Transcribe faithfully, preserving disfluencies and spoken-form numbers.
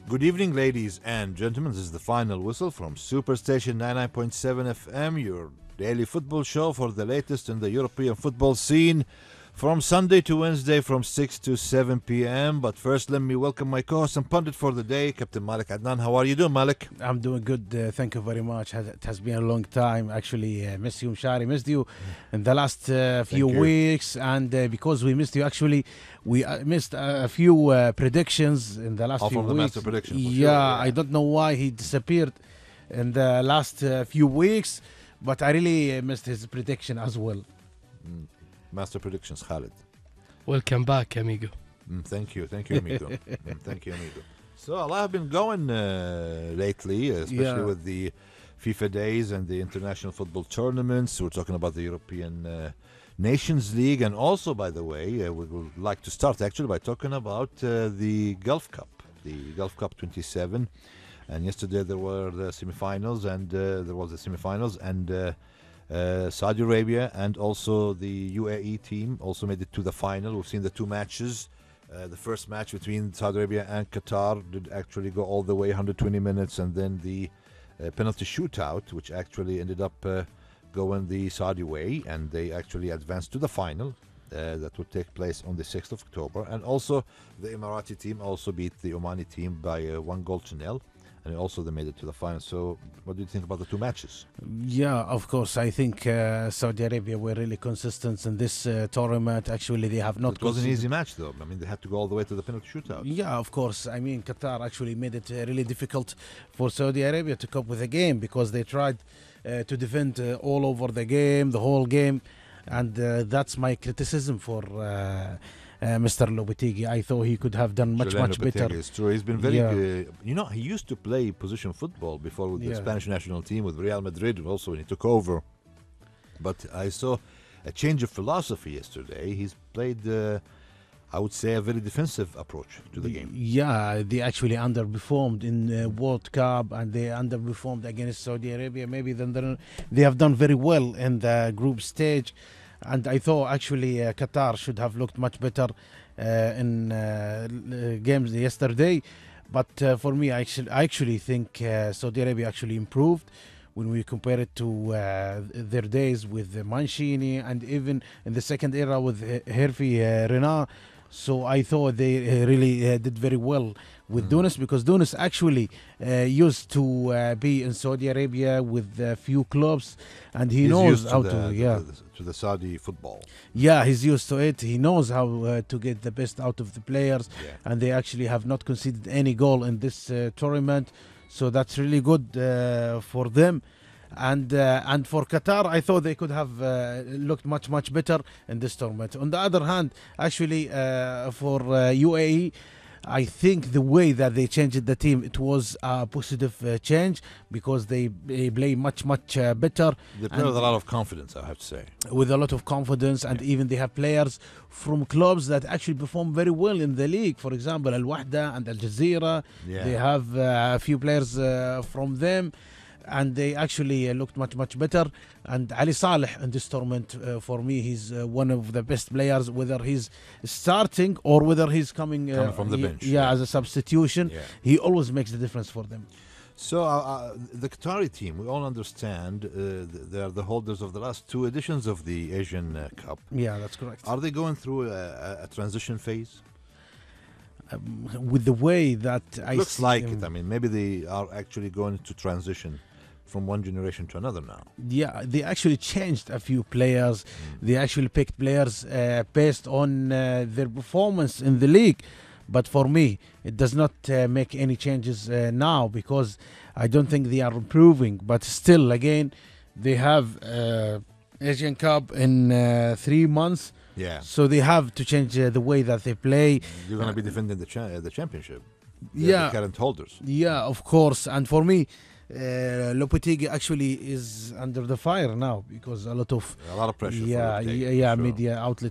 Good evening, ladies and gentlemen. This is the final whistle from Superstation ninety-nine point seven F M, your daily football show for the latest in the European football scene, from Sunday to Wednesday from six to seven p.m. But first, let me welcome my co-host and pundit for the day, Captain Malik Adnan. How are you doing, Malik? I'm doing good. Uh, thank you very much. Has- It has been a long time. Actually, uh, miss you, Mshari. Missed you in the last uh, few Thank you. weeks. And uh, because we missed you, actually, we uh, missed uh, a few uh, predictions in the last Oh, few from the weeks. master prediction, for sure, yeah, yeah. I don't know why he disappeared in the last uh, few weeks, but I really uh, missed his prediction as well. Mm, Master predictions, Khalid. Welcome back, amigo. Mm, thank you, thank you, amigo. Mm, thank you, amigo. So a lot have been going uh, lately, especially Yeah. with the FIFA days and the international football tournaments. We're talking about the European uh, Nations League, and also, by the way, uh, we would like to start actually by talking about uh, the Gulf Cup, the Gulf Cup twenty-seven. And yesterday there were the semifinals, and uh, there was the semifinals, and uh, uh, Saudi Arabia and also the U A E team also made it to the final. We've seen the two matches. Uh, the first match between Saudi Arabia and Qatar did actually go all the way one hundred twenty minutes, and then the uh, penalty shootout, which actually ended up uh, going the Saudi way, and they actually advanced to the final. Uh, that would take place on the sixth of October. And also the Emirati team also beat the Omani team by uh, one goal to nil, and also they made it to the final. So what do you think about the two matches? Yeah, of course. I think uh, Saudi Arabia were really consistent in this uh, tournament. Actually, they have not. It was an conceded- easy match, though. I mean, they had to go all the way to the penalty shootout. Yeah, of course. I mean, Qatar actually made it uh, really difficult for Saudi Arabia to cope with the game because they tried uh, to defend uh, all over the game, the whole game, and uh, that's my criticism for uh, uh, Mister Lopetegui. I thought he could have done much, Julian much Lopetegui better. is true. He's been very Yeah. good. You know, he used to play position football before with the Yeah. Spanish national team with Real Madrid, also when he took over. But I saw a change of philosophy yesterday. He's played, uh, I would say, a very defensive approach to the game. Yeah, they actually underperformed in uh, World Cup, and they underperformed against Saudi Arabia. Maybe then they're- they have done very well in the group stage, and I thought actually uh, Qatar should have looked much better uh, in uh, l- uh, games yesterday. But uh, for me, I actually, I actually think uh, Saudi Arabia actually improved when we compare it to uh, their days with uh, Mancini, and even in the second era with uh, Hervé uh, Renard. So I thought they uh, really uh, did very well with Mm. Tunis, because Tunis actually uh, used to uh, be in Saudi Arabia with a few clubs, and he He's knows used how to, to, the, yeah, to, the, to the Saudi football. yeah, he's used to it. He knows how uh, to get the best out of the players, Yeah. and they actually have not conceded any goal in this uh, tournament, so that's really good uh, for them. And uh, and for Qatar, I thought they could have uh, looked much much better in this tournament. On the other hand, actually uh, for uh, U A E, I think the way that they changed the team, it was a positive uh, change, because they, they play much much uh, better They play with a lot of confidence, I have to say. with a lot of confidence, and Yeah. even they have players from clubs that actually perform very well in the league. For example, Al Wahda and Al Jazeera. Yeah. They have uh, a few players uh, from them, and they actually uh, looked much much better. And Ali Saleh in this tournament, uh, for me, he's uh, one of the best players, whether he's starting or whether he's coming, uh, Coming from the he- bench, yeah, yeah. as a substitution. Yeah. He always makes the difference for them. So uh, uh, the Qatari team, we all understand, uh, th- they are the holders of the last two editions of the Asian uh, Cup. Yeah, that's correct. Are they going through a, a, a transition phase? Um, with the way that I Looks see like them- it. I mean, maybe they are actually going to transition from one generation to another now. Yeah, they actually changed a few players. They actually picked players uh, based on uh, their performance in the league. But for me, it does not uh, make any changes uh, now, because I don't think they are improving. But still, again, they have uh, Asian Cup in uh, three months, Yeah. so they have to change uh, the way that they play. You're going to be defending the cha- uh, the championship. They're Yeah. The current holders. Yeah, of course. And for me, uh, Lopetegui actually is under the fire now, because a lot of A lot of pressure. yeah, for Lopetegui, yeah, for yeah sure. media outlet